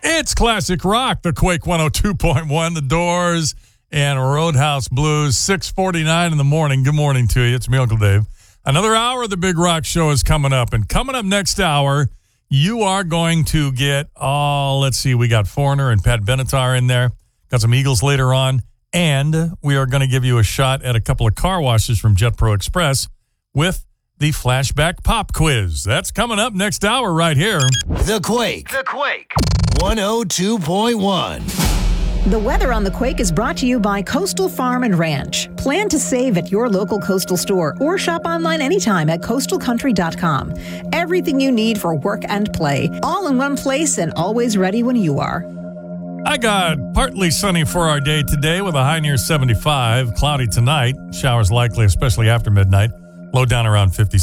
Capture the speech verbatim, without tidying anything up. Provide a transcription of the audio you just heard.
It's classic rock, the Quake one oh two point one, The Doors, and Roadhouse Blues, six forty-nine in the morning. Good morning to you. It's me, Uncle Dave. Another hour of the Big Rock Show is coming up. And coming up next hour, you are going to get, oh, let's see, we got Foreigner and Pat Benatar in there. Got some Eagles later on. And we are going to give you a shot at a couple of car washes from Jet Pro Express with the Flashback Pop Quiz. That's coming up next hour right here. The Quake. The Quake. one oh two point one. The weather on the Quake is brought to you by Coastal Farm and Ranch. Plan to save at your local Coastal store or shop online anytime at coastal country dot com. Everything you need for work and play, all in one place and always ready when you are. I got partly sunny for our day today with a high near seventy-five. Cloudy tonight. Showers likely, especially after midnight. Low down around fifty.